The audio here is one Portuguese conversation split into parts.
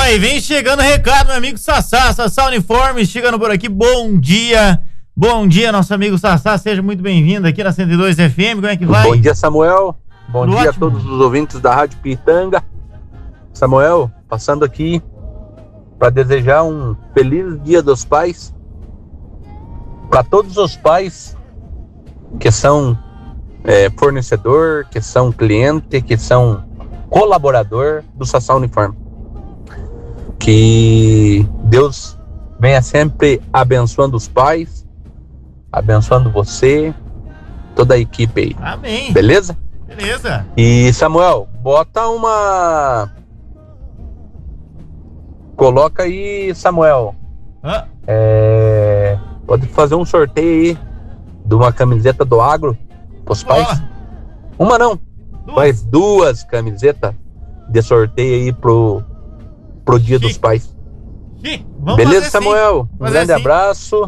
Aí, vem chegando o recado, meu amigo Sassá Uniformes, chegando por aqui, bom dia, nosso amigo Sassá, seja muito bem-vindo aqui na 102 FM, como é que vai? Bom dia, Samuel, bom dia ótimo. A todos os ouvintes da Rádio Pitanga. Samuel, passando aqui para desejar um feliz Dia dos Pais para todos os pais que são fornecedor, que são cliente, que são colaborador do Sassá Uniforme. Que Deus venha sempre abençoando os pais, abençoando você, toda a equipe aí. Amém. Beleza? Beleza. E Samuel, bota uma... Coloca aí, Samuel. Pode fazer um sorteio aí de uma camiseta do Agro pros pais. Uma não, mas 2 camisetas de sorteio aí pro Dia dos Pais. Beleza, Samuel? Um grande abraço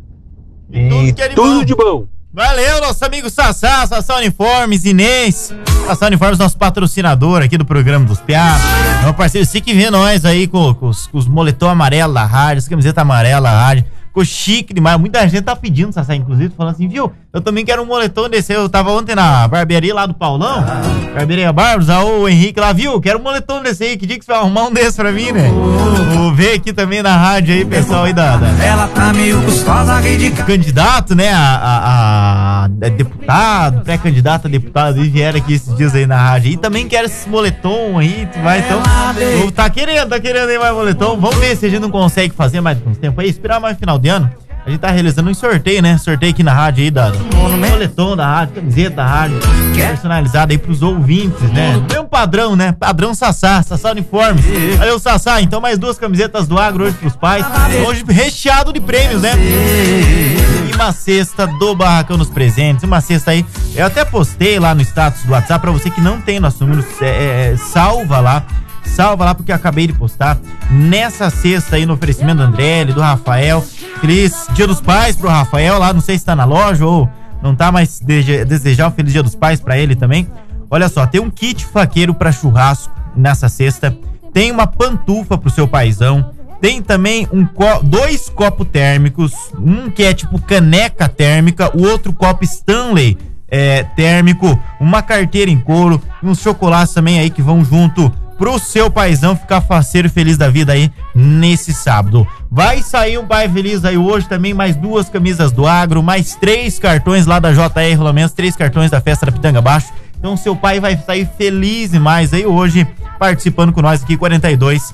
e tudo de bom. Valeu, nosso amigo Sassá Uniformes, Inês. Sassá Uniformes, nosso patrocinador aqui do programa dos Piá. É um parceiro, você que vê nós aí com os moletom amarelo da rádio, as camisetas amarelas da rádio. Ficou chique demais. Muita gente tá pedindo, Sassá, inclusive, falando assim, viu? Eu também quero um moletom desse. Eu tava ontem na barbearia lá do Paulão, barbearia Barbos, o Henrique lá, viu? Quero um moletom desse aí. Que dia que você vai arrumar um desse pra mim, né? Vou ver aqui também na rádio aí, pessoal aí Ela tá meio gostosa, candidato, né? A deputado, pré-candidato a deputado, e vieram aqui esses dias aí na rádio. E também quero esse moletom aí, vai, então. Tá querendo aí mais moletom. Vamos ver se a gente não consegue fazer mais um tempo aí, esperar mais final de ano. A gente tá realizando um sorteio, né? Sorteio aqui na rádio aí, moletom da rádio, camiseta da rádio, personalizada aí pros ouvintes, né? Mesmo padrão, né? Padrão Sassá Uniformes. Valeu, Sassá. Então mais 2 camisetas do Agro hoje pros pais. Hoje recheado de prêmios, né? E uma cesta do Barracão dos Presentes. Uma cesta aí. Eu até postei lá no status do WhatsApp pra você que não tem nosso número. Salva lá, porque eu acabei de postar nessa cesta aí no oferecimento do André, do Rafael. Feliz Dia dos Pais pro Rafael lá, não sei se tá na loja ou não tá, mas desejar um Feliz Dia dos Pais pra ele também. Olha só, tem um kit faqueiro pra churrasco nessa cesta, tem uma pantufa pro seu paizão, tem também 2 copos térmicos, um que é tipo caneca térmica, o outro copo Stanley térmico, uma carteira em couro e uns chocolates também aí que vão junto pro seu paizão ficar faceiro e feliz da vida aí nesse sábado. Vai sair um pai feliz aí hoje também, mais 2 camisas do Agro, mais 3 cartões lá da JR Rolamentos, 3 cartões da Festa da Pitanga Baixo. Então seu pai vai sair feliz demais aí hoje, participando com nós aqui, 42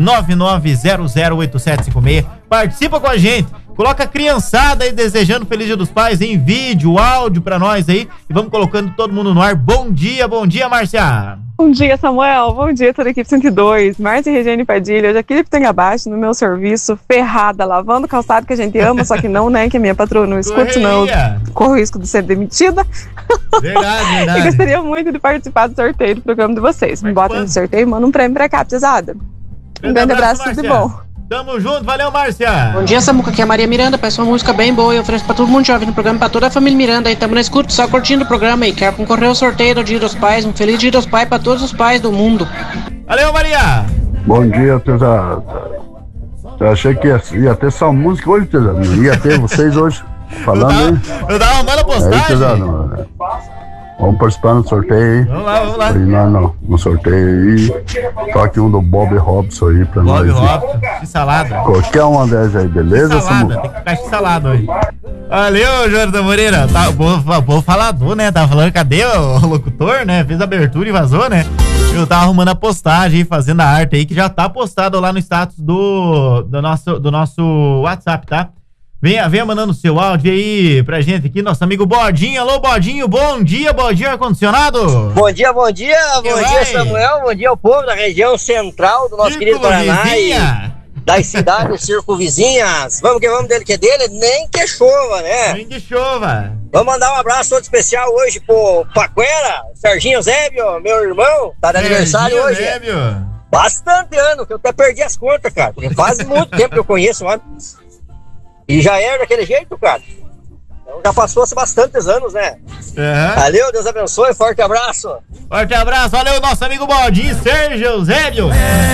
99008756. Participa com a gente. Coloca a criançada aí desejando Feliz Dia dos Pais em vídeo, áudio pra nós aí. E vamos colocando todo mundo no ar. Bom dia, Márcia. Bom dia, Samuel. Bom dia, toda a equipe 102. Márcia e Regiane Padilha, hoje aqui de Pitanga Abaixo, no meu serviço, ferrada, lavando calçado que a gente ama, só que não, né, que a minha patroa não escuta, senão eu corro o risco de ser demitida. Verdade. Eu gostaria muito de participar do sorteio do programa de vocês. Me botem no sorteio e manda um prêmio pra cá, pesada. Um grande abraço, tudo de bom. Tamo junto, valeu, Márcia. Bom dia, Samuca, aqui é a Maria Miranda. Peço uma música bem boa e ofereço pra todo mundo jovem no programa, pra toda a família Miranda aí. Tamo na escuta, só curtindo o programa aí. Quero concorrer ao sorteio do Dia dos Pais. Um feliz Dia dos Pais pra todos os pais do mundo. Valeu, Maria. Bom dia, pesado. Eu achei que ia ter só música hoje, pesado. Ia ter vocês hoje falando aí. Eu tava mandando postagem. Aí, pesado, vamos participar no sorteio aí. Vamos lá. No sorteio aí. Toque um do Bob Robson aí pra nós. Bob Robson, que salada. Qualquer uma dessas aí, beleza, Samuel? Tem que ficar de salada hoje. Valeu, Jordan Moreira. Tá, bom falador, né? Tava falando, cadê o locutor, né? Fez a abertura e vazou, né? Eu tava arrumando a postagem, fazendo a arte aí, que já tá postado lá no status do nosso WhatsApp, tá? Venha mandando seu áudio aí pra gente aqui, nosso amigo Bodinho. Alô, Bodinho, bom dia, Bodinho ar-condicionado. Bom dia, Samuel, bom dia ao povo da região central do nosso querido Paraná e das cidades circunvizinhas. Vamos que vamos, dele que é dele, nem que chova, né? Nem que chova. Vamos mandar um abraço todo especial hoje pro Paquera, Serginho Zébio, meu irmão, tá de aniversário hoje. Zébio. Bastante ano, que eu até perdi as contas, cara, porque faz muito tempo que eu conheço, mano. E já era daquele jeito, cara. Então já passou-se bastantes anos, né? Valeu, Deus abençoe, forte abraço. Forte abraço, valeu, nosso amigo Baldinho, Sérgio Zébio.